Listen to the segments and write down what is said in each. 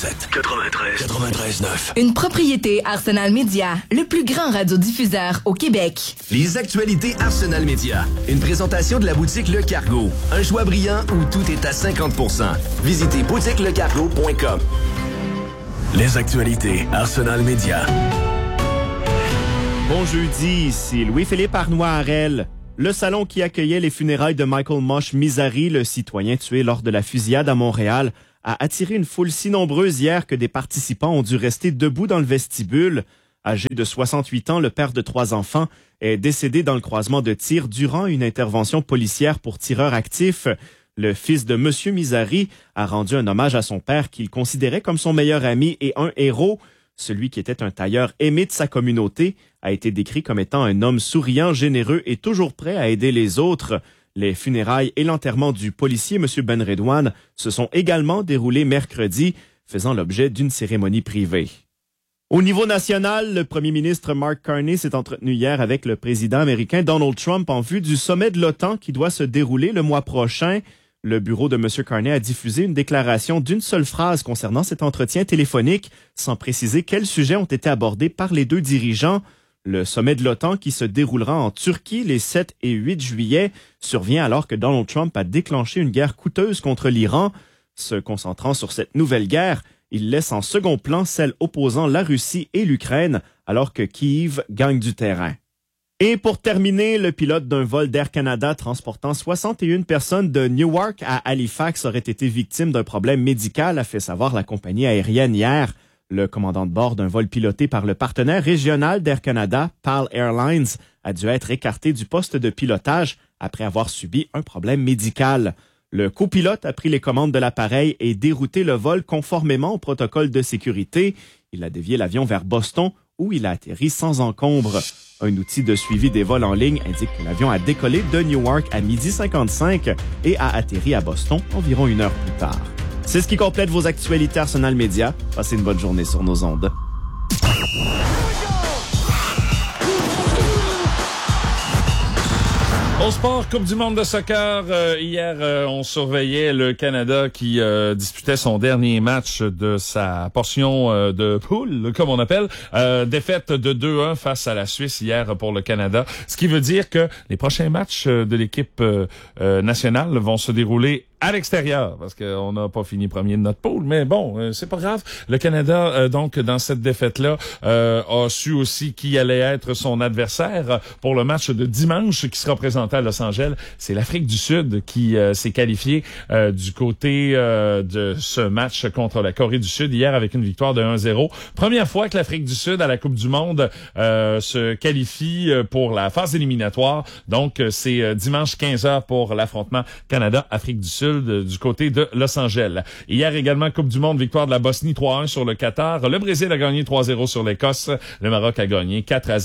93.9. Une propriété Arsenal Média, le plus grand radiodiffuseur au Québec. Les actualités Arsenal Média. Une présentation de la boutique Le Cargo. Un choix brillant où tout est à 50%. Visitez boutiquelecargo.com. Les actualités Arsenal Média. Bon jeudi, ici Louis-Philippe Arnois-Harel. Le salon qui accueillait les funérailles de Michael Mosh Misari, le citoyen tué lors de la fusillade à Montréal, a attiré une foule si nombreuse hier que des participants ont dû rester debout dans le vestibule. Âgé de 68 ans, le père de 3 enfants est décédé dans le croisement de tir durant une intervention policière pour tireurs actifs. Le fils de Monsieur Misari a rendu un hommage à son père qu'il considérait comme son meilleur ami et un héros. Celui qui était un tailleur aimé de sa communauté a été décrit comme étant un homme souriant, généreux et toujours prêt à aider les autres. Les funérailles et l'enterrement du policier M. Ben Redouane se sont également déroulés mercredi, faisant l'objet d'une cérémonie privée. Au niveau national, le premier ministre Mark Carney s'est entretenu hier avec le président américain Donald Trump en vue du sommet de l'OTAN qui doit se dérouler le mois prochain. Le bureau de M. Carney a diffusé une déclaration d'une seule phrase concernant cet entretien téléphonique, sans préciser quels sujets ont été abordés par les deux dirigeants. Le sommet de l'OTAN, qui se déroulera en Turquie les 7 et 8 juillet, survient alors que Donald Trump a déclenché une guerre coûteuse contre l'Iran. Se concentrant sur cette nouvelle guerre, il laisse en second plan celle opposant la Russie et l'Ukraine, alors que Kyiv gagne du terrain. Et pour terminer, le pilote d'un vol d'Air Canada transportant 61 personnes de Newark à Halifax aurait été victime d'un problème médical, a fait savoir la compagnie aérienne hier. Le commandant de bord d'un vol piloté par le partenaire régional d'Air Canada, PAL Airlines, a dû être écarté du poste de pilotage après avoir subi un problème médical. Le copilote a pris les commandes de l'appareil et dérouté le vol conformément au protocole de sécurité. Il a dévié l'avion vers Boston, où il a atterri sans encombre. Un outil de suivi des vols en ligne indique que l'avion a décollé de Newark à 12h55 et a atterri à Boston environ 1 heure plus tard. C'est ce qui complète vos actualités Arsenal Média. Passez une bonne journée sur nos ondes. Au sport, Coupe du monde de soccer, hier on surveillait le Canada qui disputait son dernier match de sa portion de poule, comme on appelle. Défaite de 2-1 face à la Suisse hier pour le Canada, ce qui veut dire que les prochains matchs de l'équipe nationale vont se dérouler à l'extérieur, parce qu'on n'a pas fini premier de notre poule, mais bon, c'est pas grave. Le Canada, donc, dans cette défaite-là, a su aussi qui allait être son adversaire pour le match de dimanche qui sera présenté à Los Angeles. C'est l'Afrique du Sud qui s'est qualifiée du côté de ce match contre la Corée du Sud hier avec une victoire de 1-0. Première fois que l'Afrique du Sud à la Coupe du Monde se qualifie pour la phase éliminatoire. Donc, c'est dimanche 15h pour l'affrontement Canada-Afrique du Sud du côté de Los Angeles. Hier également, Coupe du Monde, victoire de la Bosnie 3-1 sur le Qatar. Le Brésil a gagné 3-0 sur l'Écosse. Le Maroc a gagné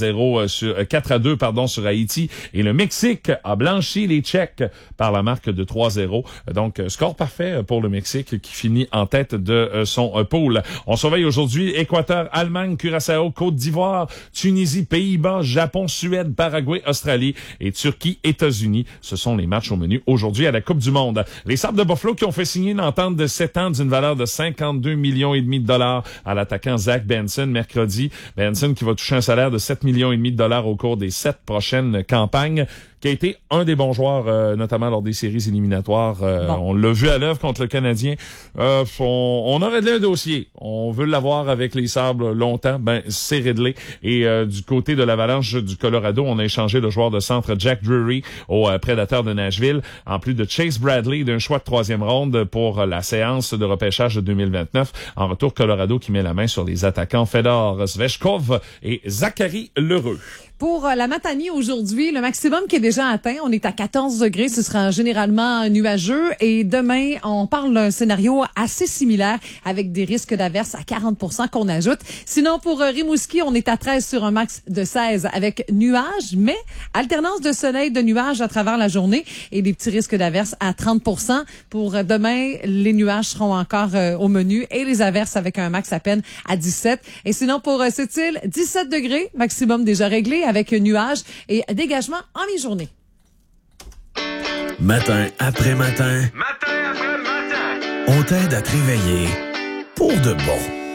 4-2 sur Haïti. Et le Mexique a blanchi les Tchèques par la marque de 3-0. Donc, score parfait pour le Mexique qui finit en tête de son pool. On surveille aujourd'hui Équateur, Allemagne, Curaçao, Côte d'Ivoire, Tunisie, Pays-Bas, Japon, Suède, Paraguay, Australie et Turquie, États-Unis. Ce sont les matchs au menu aujourd'hui à la Coupe du Monde. Les Sabres de Buffalo qui ont fait signer une entente de 7 ans d'une valeur de 52,5 millions de dollars à l'attaquant Zach Benson mercredi. Benson qui va toucher un salaire de 7,5 millions de dollars au cours des 7 prochaines campagnes, qui a été un des bons joueurs, notamment lors des séries éliminatoires. On l'a vu à l'œuvre contre le Canadien. On a réglé un dossier. On veut l'avoir avec les Sabres longtemps. Ben, c'est réglé. Et du côté de l'Avalanche du Colorado, on a échangé le joueur de centre Jack Drury au Prédateur de Nashville, en plus de Chase Bradley d'un choix de 3e ronde pour la séance de repêchage de 2029. En retour, Colorado qui met la main sur les attaquants Fedor Svechkov et Zachary Lheureux. Pour la Matanie aujourd'hui, le maximum qui est déjà atteint, on est à 14 degrés, ce sera généralement nuageux et demain, on parle d'un scénario assez similaire avec des risques d'averses à 40% qu'on ajoute. Sinon, pour Rimouski, on est à 13 sur un max de 16 avec nuages, mais alternance de soleil, de nuages à travers la journée et des petits risques d'averses à 30%. Pour demain, les nuages seront encore au menu et les averses avec un max à peine à 17. Et sinon, pour cette île, 17 degrés, maximum déjà réglé avec nuages et dégagement en mi-journée. Matin après matin. Matin après matin. On t'aide à te réveiller. Pour pour de bon.